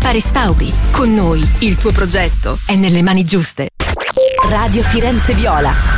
fa restauri. Con noi il tuo progetto è nelle mani giuste. Radio Firenze Viola.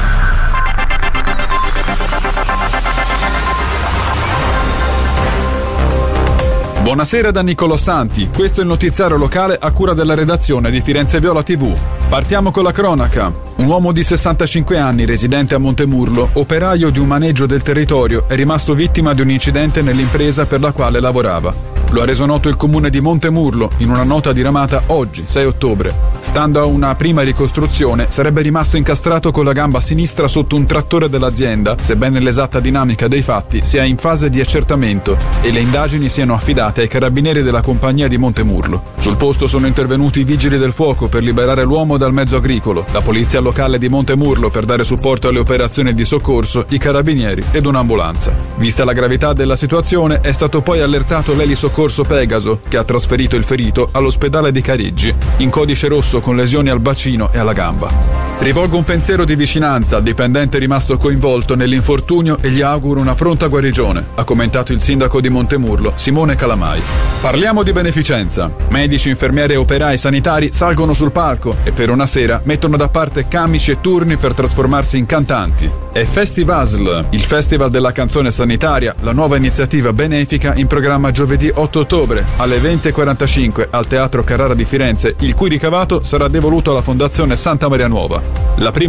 Buonasera da Niccolò Santi, questo è il notiziario locale a cura della redazione di Firenze Viola TV. Partiamo con la cronaca. Un uomo di 65 anni, residente a Montemurlo, operaio di un maneggio del territorio, è rimasto vittima di un incidente nell'impresa per la quale lavorava. Lo ha reso noto il comune di Montemurlo in una nota diramata oggi, 6 ottobre. Stando a una prima ricostruzione, sarebbe rimasto incastrato con la gamba sinistra sotto un trattore dell'azienda, sebbene l'esatta dinamica dei fatti sia in fase di accertamento e le indagini siano affidate ai carabinieri della compagnia di Montemurlo. Sul posto sono intervenuti i vigili del fuoco per liberare l'uomo dal mezzo agricolo, la polizia locale di Montemurlo per dare supporto alle operazioni di soccorso, i carabinieri ed un'ambulanza. Vista la gravità della situazione, è stato poi allertato l'elisoccorso Pegaso, che ha trasferito il ferito all'ospedale di Careggi, in codice rosso con lesioni al bacino e alla gamba. Rivolgo un pensiero di vicinanza al dipendente rimasto coinvolto nell'infortunio e gli auguro una pronta guarigione, ha commentato il sindaco di Montemurlo, Simone Calamai. Parliamo di beneficenza. Medici, infermieri e operai sanitari salgono sul palco e per una sera mettono da parte camici e turni per trasformarsi in cantanti. È Festivasl, il festival della canzone sanitaria, la nuova iniziativa benefica in programma giovedì 8 ottobre alle 20:45 al Teatro Carrara di Firenze, il cui ricavato sarà devoluto alla Fondazione Santa Maria Nuova. La prima